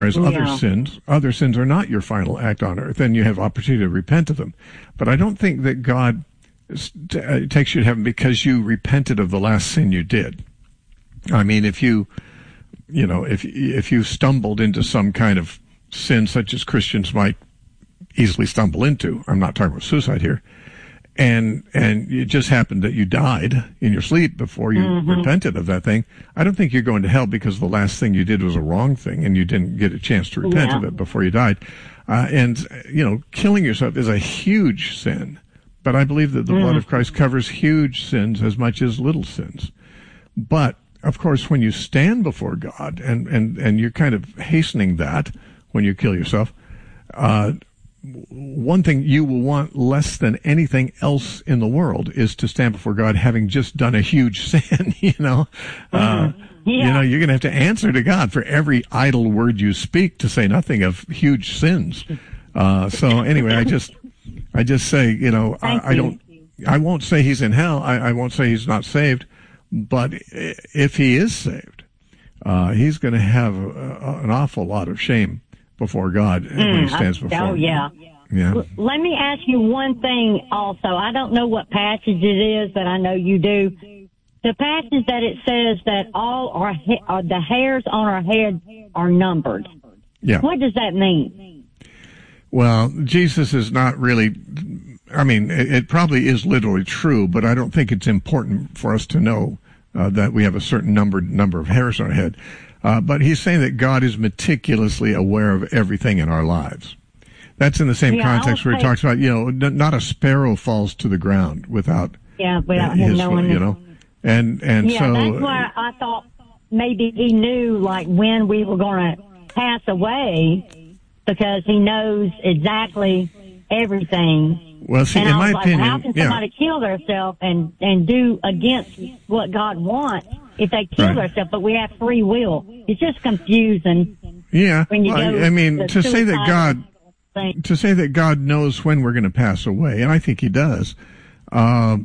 Whereas other sins are not your final act on earth, and you have opportunity to repent of them. But I don't think that God takes you to heaven because you repented of the last sin you did. I mean, if you stumbled into some kind of sin such as Christians might easily stumble into, I'm not talking about suicide here, and it just happened that you died in your sleep before you repented of that thing, I don't think you're going to hell because the last thing you did was a wrong thing and you didn't get a chance to repent of it before you died. Killing yourself is a huge sin, but I believe that the blood of Christ covers huge sins as much as little sins. But of course, when you stand before God and you're kind of hastening that when you kill yourself, one thing you will want less than anything else in the world is to stand before God having just done a huge sin, you're going to have to answer to God for every idle word you speak, to say nothing of huge sins. So anyway, I just say, I won't say he's in hell. I won't say he's not saved, but if he is saved, he's going to have an awful lot of shame before God when he stands before him. Yeah. Let me ask you one thing also. I don't know what passage it is, but I know you do. The passage that it says that all the hairs on our head are numbered. Yeah. What does that mean? Well, Jesus is not really, it probably is literally true, but I don't think it's important for us to know that we have a certain number of hairs on our head. But he's saying that God is meticulously aware of everything in our lives. That's in the same context where he talks about, not a sparrow falls to the ground without him knowing. And so that's why I thought maybe he knew like when we were going to pass away, because he knows exactly everything. Well, see, in my opinion, how can somebody kill themselves and do against what God wants if they kill themselves? But we have free will. It's just confusing. Yeah, when you to say that God knows when we're going to pass away, and I think he does. And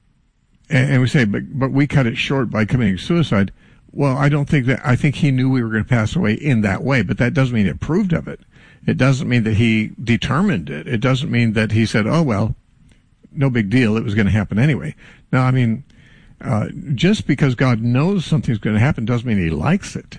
we say, but we cut it short by committing suicide. Well, I don't think that. I think he knew we were going to pass away in that way, but that doesn't mean he approved of it. It doesn't mean that he determined it. It doesn't mean that he said, oh, well, no big deal. It was going to happen anyway. Now, just because God knows something's going to happen doesn't mean he likes it.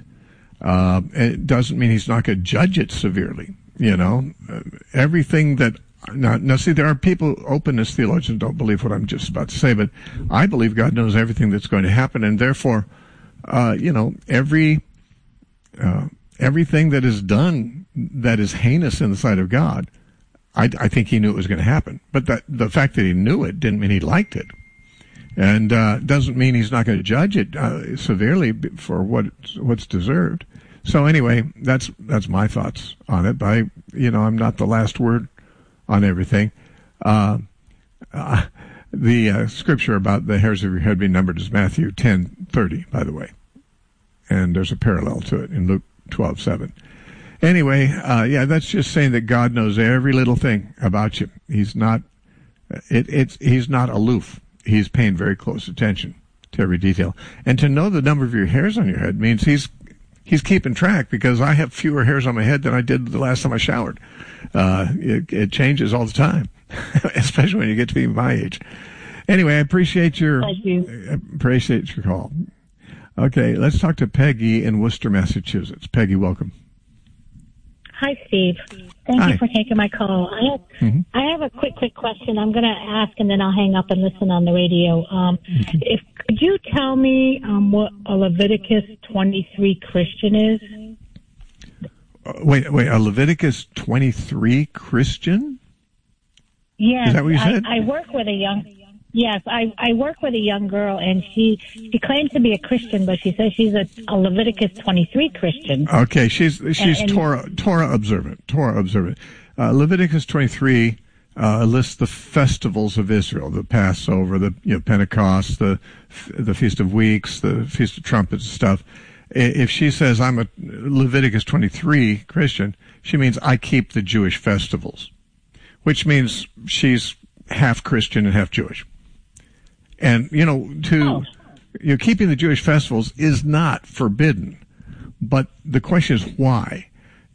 It doesn't mean he's not going to judge it severely. Everything that, now see, there are people, openness theologians don't believe what I'm just about to say, but I believe God knows everything that's going to happen, and therefore, everything that is done that is heinous in the sight of God, I think he knew it was going to happen. But the fact that he knew it didn't mean he liked it. And doesn't mean he's not going to judge it severely for what's deserved. So anyway, that's my thoughts on it. But I'm not the last word on everything. The scripture about the hairs of your head being numbered is Matthew 10:30, by the way, and there's a parallel to it in Luke 12:7. Anyway, that's just saying that God knows every little thing about you. He's not he's not aloof. He's paying very close attention to every detail. And to know the number of your hairs on your head means he's keeping track, because I have fewer hairs on my head than I did the last time I showered. It changes all the time, especially when you get to be my age. Anyway, I appreciate your call. Okay, let's talk to Peggy in Worcester, Massachusetts. Peggy, welcome. Hi, Steve. Thank you for taking my call. I have a quick question I'm going to ask, and then I'll hang up and listen on the radio. Could you tell me what a Leviticus 23 Christian is? Wait, a Leviticus 23 Christian? Yes. Is that what you said? I work with I work with a young girl, and she claims to be a Christian, but she says she's a Leviticus 23 Christian. Okay, she's Torah observant. Leviticus 23 lists the festivals of Israel: the Passover, the Pentecost, the Feast of Weeks, the Feast of Trumpets and stuff. If she says I'm a Leviticus 23 Christian, she means I keep the Jewish festivals, which means she's half Christian and half Jewish. And, keeping the Jewish festivals is not forbidden. But the question is why?